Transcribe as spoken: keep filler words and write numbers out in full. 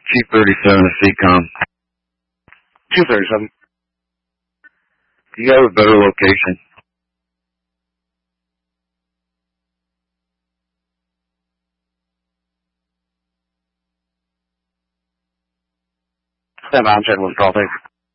two thirty-seven to C COM. two thirty-seven. Do you have a better location? Stand by, I'm checking with the call, thanks.